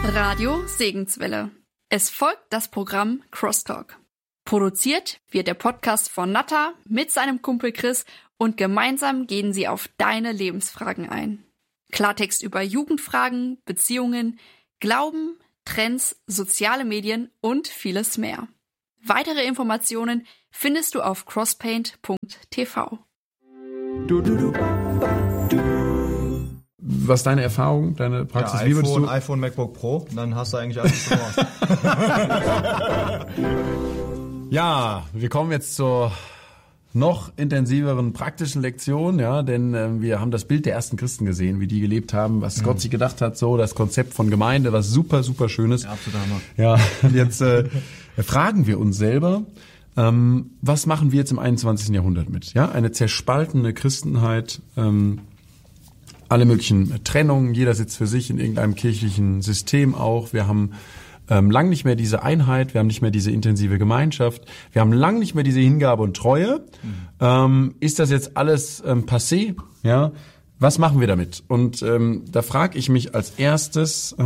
Radio Segenswelle. Es folgt das Programm Crosstalk. Produziert wird der Podcast von Natta mit seinem Kumpel Chris und gemeinsam gehen sie auf deine Lebensfragen ein. Klartext über Jugendfragen, Beziehungen, Glauben, Trends, soziale Medien und vieles mehr. Weitere Informationen findest du auf crosspaint.tv. Was ist deine Erfahrung, deine Praxis? Ja, Wie würdest du? iPhone, MacBook Pro, dann hast du eigentlich alles gemacht. Ja, wir kommen jetzt zur noch intensiveren praktischen Lektion, ja, denn wir haben das Bild der ersten Christen gesehen, wie die gelebt haben, was Gott sich gedacht hat, so das Konzept von Gemeinde, was super, super schön ist. Ja, absolut Hammer. Ja, und jetzt fragen wir uns selber, was machen wir jetzt im 21. Jahrhundert mit? Ja, eine zerspaltene Christenheit, alle möglichen Trennungen, jeder sitzt für sich in irgendeinem kirchlichen System auch. Wir haben lang nicht mehr diese Einheit, wir haben nicht mehr diese intensive Gemeinschaft, wir haben lang nicht mehr diese Hingabe und Treue. Ist das jetzt alles passé? Ja, was machen wir damit? Und da frage ich mich als erstes,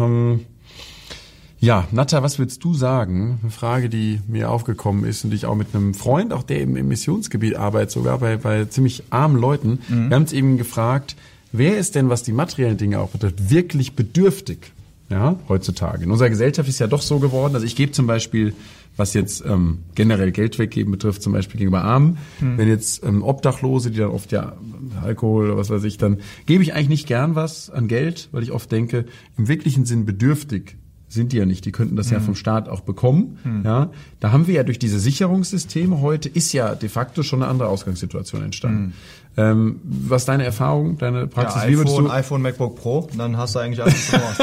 Natta, was würdest du sagen? Eine Frage, die mir aufgekommen ist und ich auch mit einem Freund, auch der eben im Missionsgebiet arbeitet, sogar bei ziemlich armen Leuten. Wir haben uns eben gefragt, wer ist denn, was die materiellen Dinge auch betrifft, wirklich bedürftig, ja, heutzutage? In unserer Gesellschaft ist ja doch so geworden, also ich gebe zum Beispiel, was jetzt generell Geld weggeben betrifft, zum Beispiel gegenüber Armen, wenn jetzt Obdachlose, die dann oft ja Alkohol oder was weiß ich, dann gebe ich eigentlich nicht gern was an Geld, weil ich oft denke, im wirklichen Sinn bedürftig sind die ja nicht, die könnten das ja vom Staat auch bekommen. Ja, da haben wir ja durch diese Sicherungssysteme heute, ist ja de facto schon eine andere Ausgangssituation entstanden. Was ist deine Erfahrung, deine Praxis? Ja, Wie würdest du? iPhone, MacBook Pro, dann hast du eigentlich alles gemacht.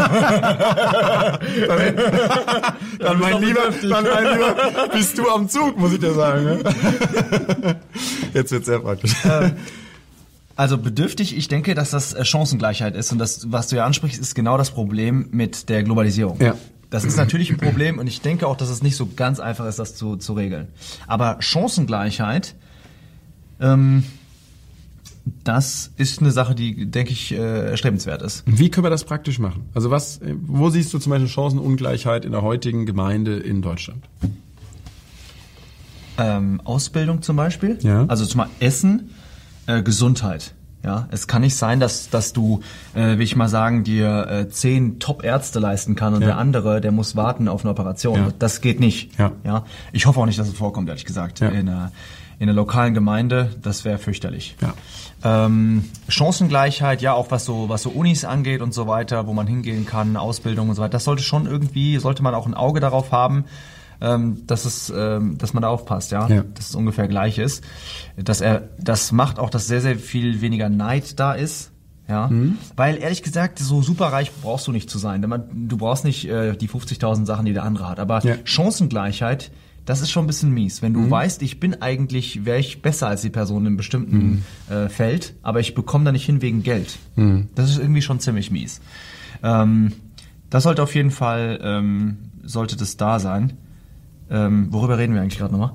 Dann mein Lieber, bist du am Zug, muss ich dir sagen. Ne? Jetzt wird's sehr praktisch. Also bedürftig, ich denke, dass das Chancengleichheit ist und das, was du ja ansprichst, ist genau das Problem mit der Globalisierung. Ja. Das ist natürlich ein Problem und ich denke auch, dass es nicht so ganz einfach ist, das zu regeln. Aber Chancengleichheit, das ist eine Sache, die, denke ich, erstrebenswert ist. Wie können wir das praktisch machen? Also wo siehst du zum Beispiel Chancenungleichheit in der heutigen Gemeinde in Deutschland? Ausbildung zum Beispiel, Ja. Also zum Beispiel Essen, Gesundheit. Ja, es kann nicht sein, dass du, will ich mal sagen, dir 10 Top-Ärzte leisten kann und der andere, der muss warten auf eine Operation. Ja. Das geht nicht. Ja. Ich hoffe auch nicht, dass es vorkommt, ehrlich gesagt. Ja. In einer lokalen Gemeinde, das wäre fürchterlich. Ja. Chancengleichheit, ja, auch was so Unis angeht und so weiter, wo man hingehen kann, Ausbildung und so weiter. Das sollte man auch ein Auge darauf haben, dass man da aufpasst, ja, dass es ungefähr gleich ist. Das macht auch, dass sehr, sehr viel weniger Neid da ist, ja, weil ehrlich gesagt, so superreich brauchst du nicht zu sein. Du brauchst nicht die 50.000 Sachen, die der andere hat, aber Chancengleichheit, das ist schon ein bisschen mies. Wenn du weißt, wäre ich besser als die Person in einem bestimmten Feld, aber ich bekomme da nicht hin wegen Geld. Das ist irgendwie schon ziemlich mies. Das sollte auf jeden Fall, sollte das da sein. Worüber reden wir eigentlich gerade nochmal?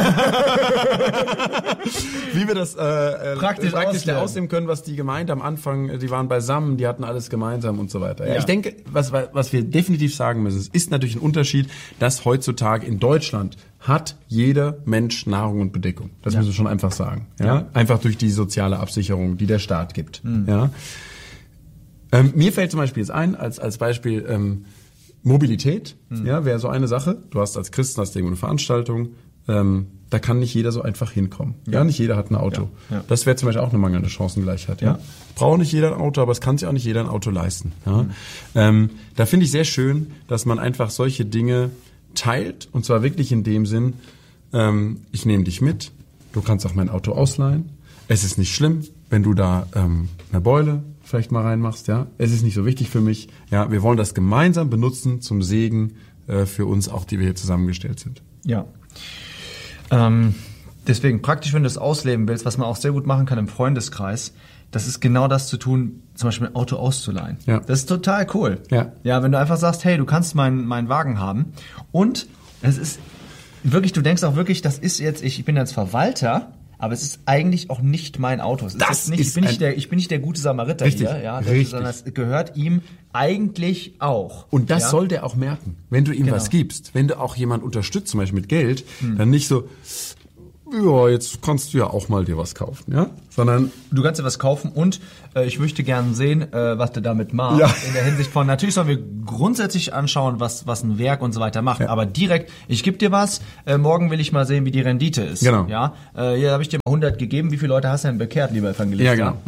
Wie wir das praktisch ausnehmen können, was die Gemeinde am Anfang, die waren beisammen, die hatten alles gemeinsam und so weiter. Ja. Ich denke, was wir definitiv sagen müssen, es ist natürlich ein Unterschied, dass heutzutage in Deutschland hat jeder Mensch Nahrung und Bedeckung. Das müssen wir schon einfach sagen. Ja? Einfach durch die soziale Absicherung, die der Staat gibt. Ja? Mir fällt zum Beispiel jetzt ein, als Beispiel, Mobilität, wäre so eine Sache. Du hast als Christen irgendwo eine Veranstaltung, da kann nicht jeder so einfach hinkommen. Ja, nicht jeder hat ein Auto. Ja. Das wäre zum Beispiel auch eine mangelnde Chancengleichheit. Ja. Braucht nicht jeder ein Auto, aber es kann sich auch nicht jeder ein Auto leisten. Ja. Da finde ich sehr schön, dass man einfach solche Dinge teilt, und zwar wirklich in dem Sinn, ich nehme dich mit, du kannst auch mein Auto ausleihen, es ist nicht schlimm, wenn du da eine Beule vielleicht mal reinmachst, ja. Es ist nicht so wichtig für mich. Ja, wir wollen das gemeinsam benutzen zum Segen für uns, auch die wir hier zusammengestellt sind. Ja. Deswegen praktisch, wenn du es ausleben willst, was man auch sehr gut machen kann im Freundeskreis, das ist genau das zu tun, zum Beispiel ein Auto auszuleihen. Ja. Das ist total cool. Ja. Ja, wenn du einfach sagst, hey, du kannst meinen Wagen haben. Und es ist wirklich, du denkst auch wirklich, das ist jetzt, ich bin jetzt Verwalter, aber es ist eigentlich auch nicht mein Auto. Ich bin nicht der gute Samariter richtig, hier, ja, richtig. sondern es gehört ihm eigentlich auch. Und das soll der auch merken. Wenn du ihm was gibst, wenn du auch jemand unterstützt, zum Beispiel mit Geld, dann nicht so, ja, jetzt kannst du ja auch mal dir was kaufen, ja? Sondern du kannst dir was kaufen und ich möchte gerne sehen, was du damit machst. Ja. In der Hinsicht von, natürlich sollen wir grundsätzlich anschauen, was ein Werk und so weiter macht. Ja. Aber direkt, ich gebe dir was, morgen will ich mal sehen, wie die Rendite ist. Genau. Ja, hier habe ich dir mal 100 gegeben. Wie viele Leute hast du denn bekehrt, lieber Evangelist? Ja, genau.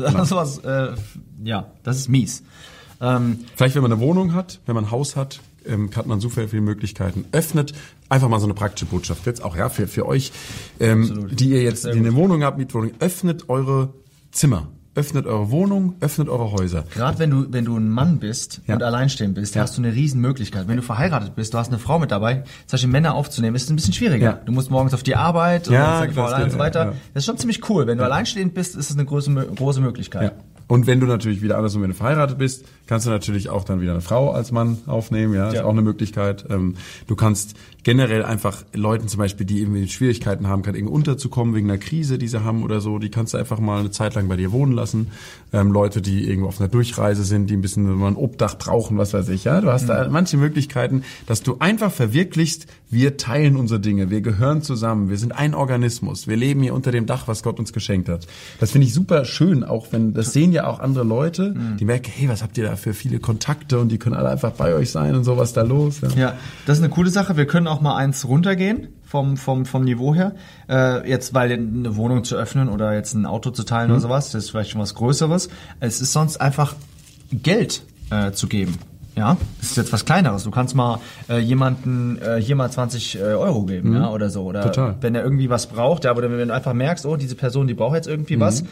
Das ist mies. Vielleicht, wenn man eine Wohnung hat, wenn man ein Haus hat, hat man so viele Möglichkeiten. Öffnet einfach mal so eine praktische Botschaft jetzt auch, ja, für euch, die ihr jetzt eine Wohnung habt, Mietwohnung, öffnet eure Zimmer, öffnet eure Wohnung, öffnet eure Häuser. Gerade wenn du ein Mann bist und alleinstehend bist, hast du eine riesen Möglichkeit. Wenn du verheiratet bist, du hast eine Frau mit dabei, zum Beispiel Männer aufzunehmen, ist es ein bisschen schwieriger. Ja. Du musst morgens auf die Arbeit und so weiter. Ja. Das ist schon ziemlich cool. Wenn du alleinstehend bist, ist es eine große Möglichkeit. Ja. Und wenn du natürlich wieder andersrum, wenn du verheiratet bist, kannst du natürlich auch dann wieder eine Frau als Mann aufnehmen, ja, ist auch eine Möglichkeit. Du kannst generell einfach Leuten zum Beispiel, die irgendwie Schwierigkeiten haben, gerade irgendwie unterzukommen wegen einer Krise, die sie haben oder so, die kannst du einfach mal eine Zeit lang bei dir wohnen lassen. Leute, die irgendwo auf einer Durchreise sind, die ein bisschen mal ein Obdach brauchen, was weiß ich, ja. Du hast da manche Möglichkeiten, dass du einfach verwirklichst, wir teilen unsere Dinge, wir gehören zusammen, wir sind ein Organismus, wir leben hier unter dem Dach, was Gott uns geschenkt hat. Das finde ich super schön, auch wenn, das sehen ja auch andere Leute, die merken, hey, was habt ihr da für viele Kontakte und die können alle einfach bei euch sein und so, was da los? Ja, das ist eine coole Sache. Wir können auch mal eins runtergehen vom Niveau her. Jetzt, weil eine Wohnung zu öffnen oder jetzt ein Auto zu teilen oder sowas, das ist vielleicht schon was Größeres. Es ist sonst einfach Geld zu geben. Ja, das ist jetzt was Kleineres. Du kannst mal jemanden hier mal 20 Euro geben, ja, oder so. Oder total. Wenn er irgendwie was braucht, ja, oder wenn du einfach merkst, oh, diese Person, die braucht jetzt irgendwie was.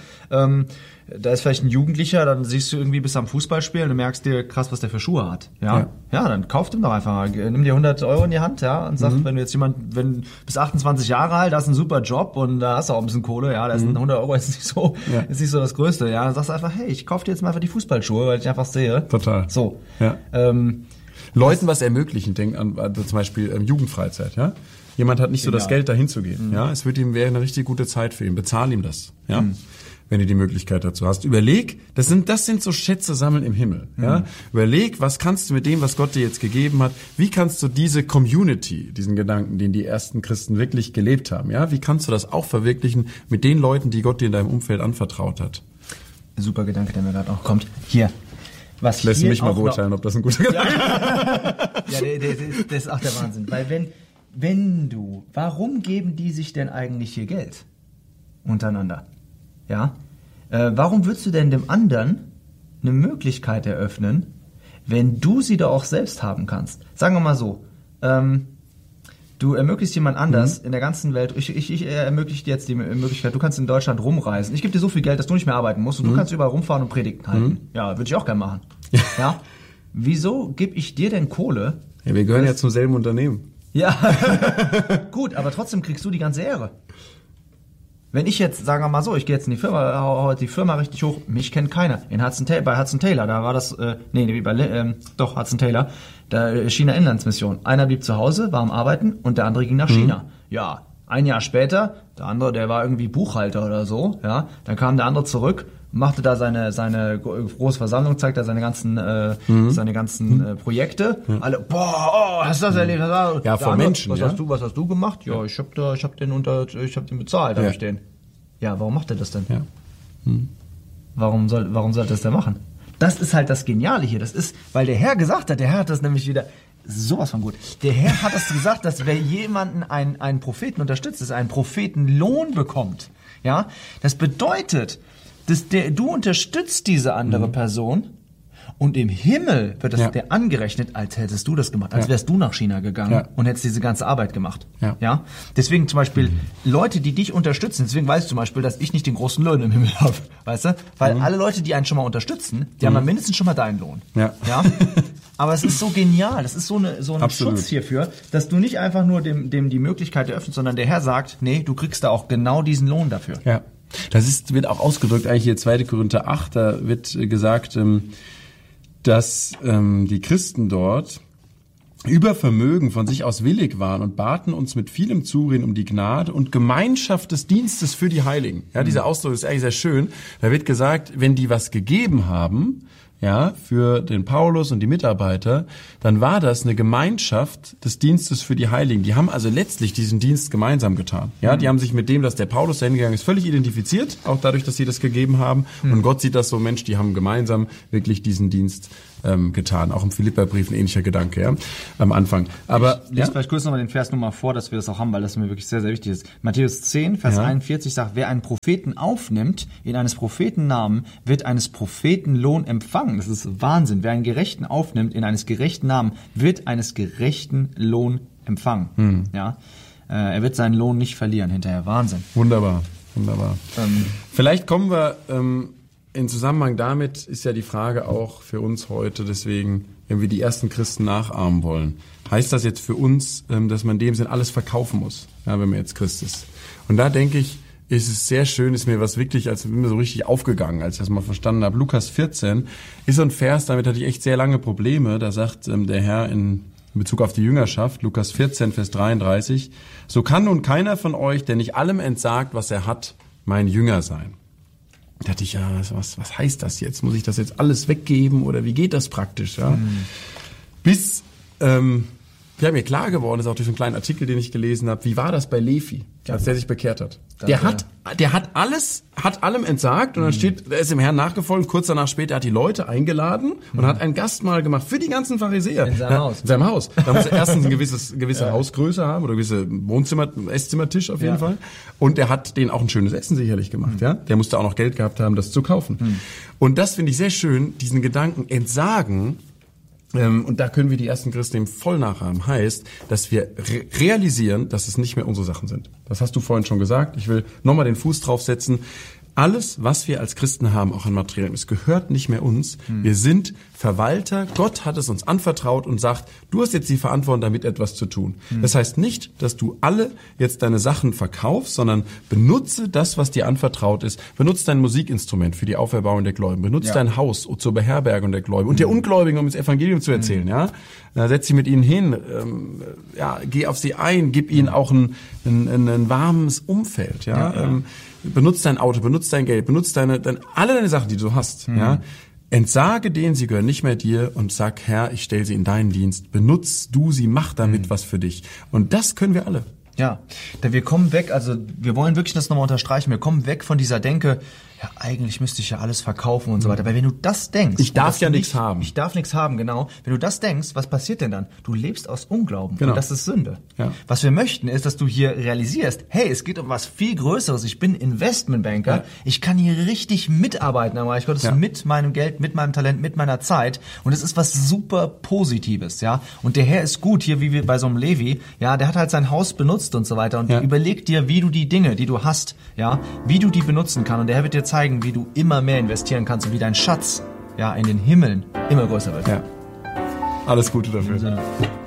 Da ist vielleicht ein Jugendlicher, dann siehst du irgendwie bis am Fußballspielen und du merkst dir krass, was der für Schuhe hat. Ja, dann kauf ihm doch einfach mal. Nimm dir 100 Euro in die Hand, ja, und sag, wenn du jetzt wenn bis 28 Jahre alt, hast einen super Job und da hast du auch ein bisschen Kohle, ja, da ist 100 Euro ist nicht so das Größte, ja. Dann sagst du einfach, hey, ich kauf dir jetzt mal einfach die Fußballschuhe, weil ich einfach sehe. Total. So. Ja. Leuten was ermöglichen, denk an zum Beispiel Jugendfreizeit, ja. Jemand hat nicht so das Geld, dahin zu gehen, ja. Es wäre eine richtig gute Zeit für ihn. Bezahl ihm das, ja. Wenn du die Möglichkeit dazu hast. Überleg, das sind so Schätze sammeln im Himmel. Ja? Überleg, was kannst du mit dem, was Gott dir jetzt gegeben hat, wie kannst du diese Community, diesen Gedanken, den die ersten Christen wirklich gelebt haben, ja, wie kannst du das auch verwirklichen mit den Leuten, die Gott dir in deinem Umfeld anvertraut hat? Super Gedanke, der mir gerade auch kommt. Hier. Was lässt mich mal beurteilen, ob das ein guter Gedanke ist. Ja, das ist auch der Wahnsinn. Weil warum geben die sich denn eigentlich hier Geld? Untereinander. Ja, warum würdest du denn dem anderen eine Möglichkeit eröffnen, wenn du sie doch auch selbst haben kannst? Sagen wir mal so, du ermöglichst jemand anders in der ganzen Welt, ich ermögliche dir jetzt die Möglichkeit, du kannst in Deutschland rumreisen, ich gebe dir so viel Geld, dass du nicht mehr arbeiten musst und du kannst überall rumfahren und Predigten halten. Ja, würde ich auch gerne machen. Ja, wieso gebe ich dir denn Kohle? Ja, wir gehören ja zum selben Unternehmen. Ja, gut, aber trotzdem kriegst du die ganze Ehre. Wenn ich jetzt, sagen wir mal so, ich gehe jetzt in die Firma, hau die Firma richtig hoch, mich kennt keiner. Bei Hudson Taylor, da war das, Hudson Taylor, da China-Inlandsmission. Einer blieb zu Hause, war am Arbeiten und der andere ging nach China. Ja, ein Jahr später, der andere, der war irgendwie Buchhalter oder so, ja, dann kam der andere zurück, machte da seine große Versammlung, zeigt da seine ganzen Projekte. Alle, hast du das erlebt? Ja, von Menschen, Was hast du gemacht? Ja, ich hab den bezahlt, hab ich den. Ja, warum macht er das denn? Ja. Warum soll das denn machen? Das ist halt das Geniale hier. Das ist, weil der Herr gesagt hat, der Herr hat das nämlich wieder sowas von gut. Der Herr hat das gesagt, dass wer jemanden einen Propheten unterstützt, dass einen Prophetenlohn bekommt. Ja, das bedeutet, du unterstützt diese andere Person und im Himmel wird das dir angerechnet, als hättest du das gemacht, als wärst du nach China gegangen und hättest diese ganze Arbeit gemacht. Ja? Deswegen zum Beispiel Leute, die dich unterstützen, deswegen weiß ich zum Beispiel, dass ich nicht den großen Lohn im Himmel habe, weißt du? Weil alle Leute, die einen schon mal unterstützen, die haben dann mindestens schon mal deinen Lohn. Ja? Aber es ist so genial, das ist so ein Schutz hierfür, dass du nicht einfach nur dem die Möglichkeit eröffnest, sondern der Herr sagt, nee, du kriegst da auch genau diesen Lohn dafür. Ja. Wird auch ausgedrückt, eigentlich hier 2. Korinther 8, da wird gesagt, dass die Christen dort über Vermögen von sich aus willig waren und baten uns mit vielem Zureden um die Gnade und Gemeinschaft des Dienstes für die Heiligen. Ja, dieser Ausdruck ist eigentlich sehr schön. Da wird gesagt, wenn die was gegeben haben, ja, für den Paulus und die Mitarbeiter, dann war das eine Gemeinschaft des Dienstes für die Heiligen. Die haben also letztlich diesen Dienst gemeinsam getan. Ja, die haben sich mit dem, dass der Paulus da hingegangen ist, völlig identifiziert, auch dadurch, dass sie das gegeben haben. Und Gott sieht das so, Mensch, die haben gemeinsam wirklich diesen Dienst getan. Auch im Philipperbrief ein ähnlicher Gedanke, ja, am Anfang. Aber ich lese vielleicht kurz nochmal den Vers nochmal vor, dass wir das auch haben, weil das mir wirklich sehr, sehr wichtig ist. Matthäus 10, Vers 41 sagt, wer einen Propheten aufnimmt, in eines Propheten Namen, wird eines Propheten Lohn empfangen. Das ist Wahnsinn. Wer einen Gerechten aufnimmt, in eines gerechten Namen, wird eines gerechten Lohn empfangen. Ja, er wird seinen Lohn nicht verlieren hinterher. Wahnsinn. Wunderbar. Vielleicht kommen wir in Zusammenhang damit ist ja die Frage auch für uns heute, deswegen, wenn wir die ersten Christen nachahmen wollen, heißt das jetzt für uns, dass man in dem Sinn alles verkaufen muss, ja, wenn man jetzt Christ ist. Und da denke ich, ist es sehr schön, ist mir was wirklich, als bin mir so richtig aufgegangen, als ich das mal verstanden habe. Lukas 14 ist so ein Vers, damit hatte ich echt sehr lange Probleme. Da sagt der Herr in Bezug auf die Jüngerschaft, Lukas 14, Vers 33, so kann nun keiner von euch, der nicht allem entsagt, was er hat, mein Jünger sein. Da dachte ich, ja, was heißt das jetzt? Muss ich das jetzt alles weggeben oder wie geht das praktisch? Ja? Bis mir klar geworden ist, auch durch einen kleinen Artikel, den ich gelesen habe, wie war das bei Levi, als der sich bekehrt hat? Der hat allem entsagt und dann steht, er ist dem Herrn nachgefolgt, kurz danach später hat die Leute eingeladen und hat ein Gastmahl gemacht für die ganzen Pharisäer. In seinem Haus. Da muss er erstens eine gewisse Hausgröße haben oder gewisse Wohnzimmer, Esszimmertisch auf jeden Fall. Und er hat denen auch ein schönes Essen sicherlich gemacht. Ja, der musste auch noch Geld gehabt haben, das zu kaufen. Und das finde ich sehr schön, diesen Gedanken entsagen. Und da können wir die ersten Christen eben voll nachahmen. Heißt, dass wir realisieren, dass es nicht mehr unsere Sachen sind. Das hast du vorhin schon gesagt. Ich will nochmal den Fuß draufsetzen. Alles, was wir als Christen haben, auch an Materiellem, es gehört nicht mehr uns. Wir sind Verwalter. Gott hat es uns anvertraut und sagt, du hast jetzt die Verantwortung, damit etwas zu tun. Das heißt nicht, dass du alle jetzt deine Sachen verkaufst, sondern benutze das, was dir anvertraut ist. Benutze dein Musikinstrument für die Auferbauung der Gläubigen. Benutze dein Haus zur Beherbergung der Gläubigen und der Ungläubigen, um das Evangelium zu erzählen. Ja, setz dich mit ihnen hin. Geh auf sie ein. Gib ihnen auch ein warmes Umfeld. Benutzt dein Auto, benutzt dein Geld, benutzt alle deine Sachen, die du hast. Ja? Entsage denen, sie gehören nicht mehr dir und sag, Herr, ich stelle sie in deinen Dienst. Benutzt du sie, mach damit was für dich. Und das können wir alle. Ja, denn wir kommen weg, also wir wollen wirklich das nochmal unterstreichen, wir kommen weg von dieser Denke, ja, eigentlich müsste ich ja alles verkaufen und so weiter. Weil wenn du das denkst... Ich darf ja nichts haben. Ich darf nichts haben, genau. Wenn du das denkst, was passiert denn dann? Du lebst aus Unglauben. Genau. Und das ist Sünde. Ja. Was wir möchten, ist, dass du hier realisierst, hey, es geht um was viel Größeres. Ich bin Investmentbanker. Ja. Ich kann hier richtig mitarbeiten am Reich Gottes mit meinem Geld, mit meinem Talent, mit meiner Zeit. Und es ist was super Positives, ja. Und der Herr ist gut, hier wie wir bei so einem Levi, ja, der hat halt sein Haus benutzt und so weiter. Und überleg dir, wie du die Dinge, die du hast, ja, wie du die benutzen kannst. Und der Herr wird dir zeigen, wie du immer mehr investieren kannst und wie dein Schatz in den Himmeln immer größer wird. Ja. Alles Gute dafür.